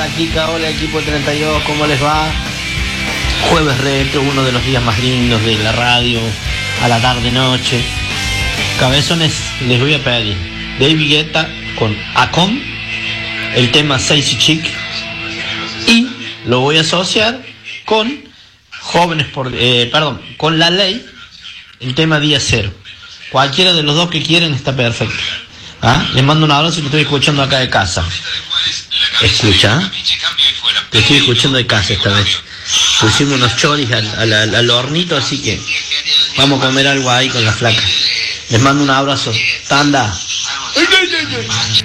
Hola Kika, hola equipo 32, ¿cómo les va? Jueves retro, uno de los días más lindos de la radio, a la tarde-noche. Cabezones, les voy a pedir David Guetta con Akon, el tema Sexy Chick, y lo voy a asociar con con La Ley, el tema Día Cero. Cualquiera de los dos que quieran está perfecto. Les mando un abrazo y te estoy escuchando acá de casa. Escucha, te estoy escuchando de casa esta vez. Pusimos unos choris al hornito, así que vamos a comer algo ahí con la flaca. Les mando un abrazo. Tanda.